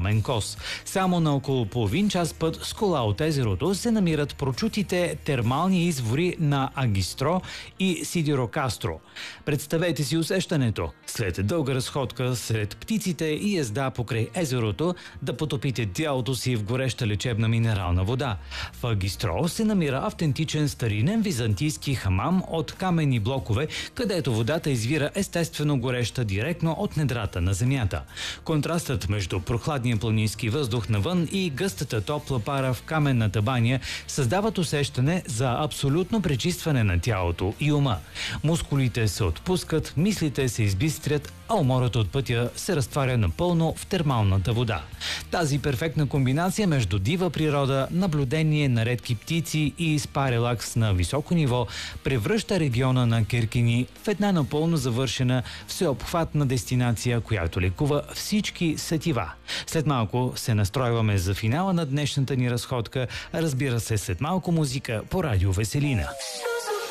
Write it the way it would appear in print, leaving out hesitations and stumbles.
огромен кос. Само на около половин час път с кола от езерото се намират прочутите термални извори на Агистро и Сидирокастро. Представете си усещането след дълга разходка сред птиците и езда покрай езерото да потопите тялото си в гореща лечебна минерална вода. В Агистро се намира автентичен старинен византийски хамам от каменни блокове, където водата извира естествено гореща директно от недрата на земята. Контрастът между прохладния планински въздух навън и гъстата топла пара в каменната баня създават усещане за абсолютно пречистване на тялото и ума. Мускулите се отпускат, мислите се избистрят, а уморът от пътя се разтваря напълно в термалната вода. Тази перфектна комбинация между дива природа, наблюдение на редки птици и спа-релакс на високо ниво превръща региона на Киркини в една напълно завършена, всеобхватна дестинация, която лекува всички сетива. След малко се настройваме за финала на днешната ни разходка, разбира се, след малко музика по Радио Веселина.